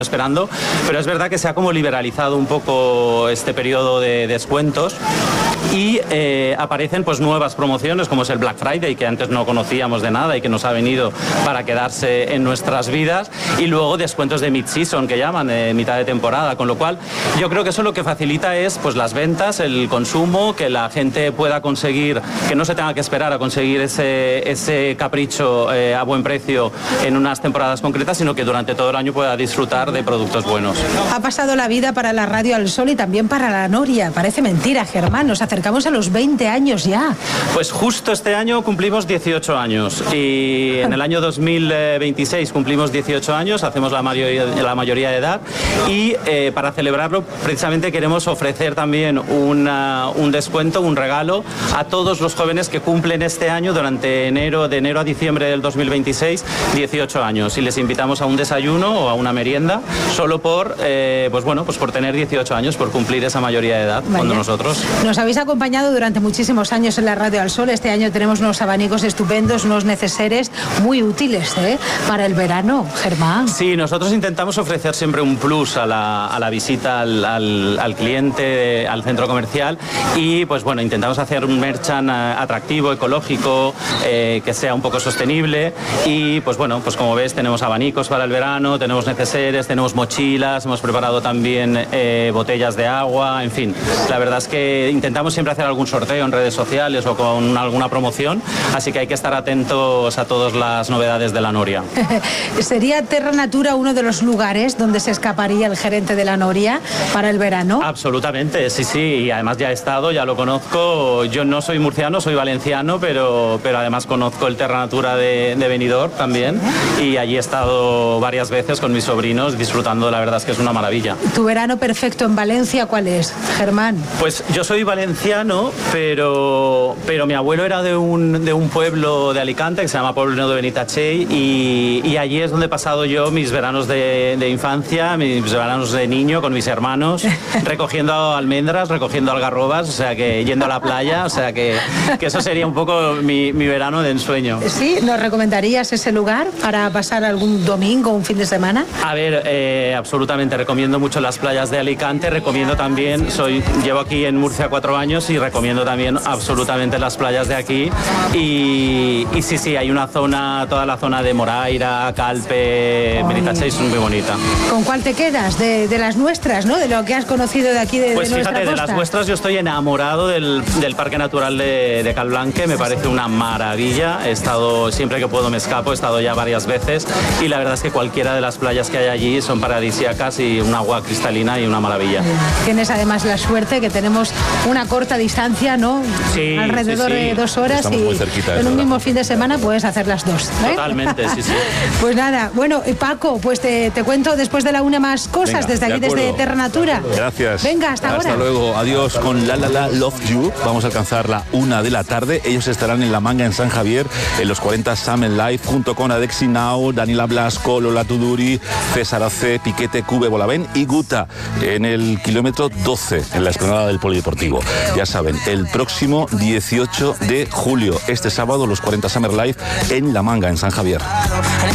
esperando, pero es verdad que se ha como liberalizado un poco este periodo de descuentos y aparecen pues nuevas promociones como es el Black Friday, que antes no conocíamos de nada y que nos ha venido para quedarse en nuestras vidas, y luego descuentos de mid-season que llaman, mitad de temporada, con lo cual yo creo que eso lo que facilita es pues las ventas, el consumo, que la gente pueda conseguir, que no se tenga que esperar a conseguir ese capricho a buen precio en unas temporadas concretas, sino que durante todo el año pueda disfrutar de productos buenos. Ha pasado la vida para la Radio Al Sol y también para la Noria. Parece mentira, Germán, nos acercamos a los 20 años ya. Pues justo este año cumplimos 18 años y en el año 2026 cumplimos 18 años, hacemos la mayoría de edad y para celebrarlo precisamente queremos ofrecer también un descuento, un regalo a todos los jóvenes que cumplen este año de enero a diciembre del 2026 18 años, y les invitamos a un desayuno o a una merienda solo por por tener 18 años, por cumplir esa mayoría de edad con nosotros. Nos habéis acompañado durante muchísimos años en la Radio Al Sol. Este año tenemos unos abanicos estupendos, unos neceseres muy útiles para el verano, Germán. Sí, nosotros intentamos ofrecer siempre un plus a la visita al cliente, al centro comercial, y pues bueno, intentamos hacer un merchan atractivo, ecológico, que sea un poco sostenible, y pues bueno, pues como ves tenemos abanicos para el verano, tenemos neceseres, tenemos mochilas, hemos preparado también botellas de agua, en fin, la verdad es que intentamos siempre hacer algún sorteo en redes sociales o con alguna promoción, así que hay que estar atentos a todas las novedades de la Noria. ¿Sería Terra Natura uno de los lugares donde se escaparía el gerente de la Noria para el verano? Absolutamente, sí, y además ya he estado, ya lo conozco. Yo no soy murciano, soy valenciano, pero además conozco el Terra Natura de Benidorm también, y allí he estado varias veces con mis sobrinos disfrutando, la verdad es que es una maravilla. ¿Tu verano perfecto en Valencia cuál es, Germán? Pues yo soy valenciano, pero mi abuelo era de un pueblo de Alicante que se llama Pueblo de Benitatxell, y allí es donde he pasado yo mis veranos de infancia, mis veranos de niño con mis hermanos, recogiendo almendras, recogiendo algarrobas, o sea que yendo a la playa, o sea que eso sería un poco mi verano de ensueño. ¿Sí? ¿Nos recomendarías ese lugar para pasar algún domingo o un fin de semana? A ver, absolutamente, recomiendo mucho las playas de Alicante, recomiendo también, llevo aquí en Murcia 4 años y recomiendo también absolutamente las playas de aquí, y sí, hay una zona, toda la zona de Moraira, Calpe, Benitatxell es muy bonita. ¿Con cuál te quedas? De las nuestras, ¿no? De lo que has conocido de aquí de Pues nuestra fíjate, costa. De las vuestras yo estoy enamorado del Parque Natural de Calblanque, me parece una maravilla, he estado, siempre que puedo me escapo, he estado ya varias veces, y la verdad es que cualquiera de las playas que hay allí son paradisíacas y un agua cristalina y una maravilla. Tienes además la suerte que tenemos una corta distancia, ¿no? Sí, alrededor de 2 horas. Estamos y muy cerquita, en un mismo fin de semana puedes hacer las dos. Totalmente, sí. Pues nada, bueno, Paco, pues te cuento después de la una más cosas. Venga, desde aquí, desde Terra Natura. Gracias. Venga, hasta ahora. Hasta luego, adiós con La Love You. Vamos a alcanzar la 1 de la tarde. Ellos estarán en La Manga, en San Javier, en los 40 Summer Live, junto con Adexi Now, Daniela Blasco, Lola Tuduri, César Ace, Piquete, Cube, Bolavén y Guta, en el kilómetro 12, en la explanada del Polideportivo. Ya saben, el próximo 18 de julio, este sábado, los 40 Summer Live en La Manga, en San Javier.